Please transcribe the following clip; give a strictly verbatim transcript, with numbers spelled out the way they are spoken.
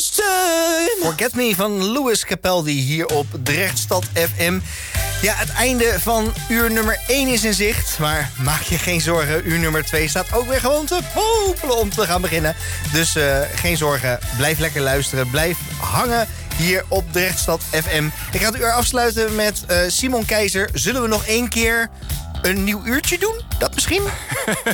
Forget Me van Louis Capaldi hier op Drechtstad F M. Ja, het einde van uur nummer één is in zicht. Maar maak je geen zorgen, uur nummer twee staat ook weer gewoon te popelen om te gaan beginnen. Dus uh, geen zorgen, blijf lekker luisteren, blijf hangen hier op Drechtstad F M. Ik ga het uur afsluiten met uh, Simon Keizer. Zullen we nog één keer een nieuw uurtje doen? Dat misschien?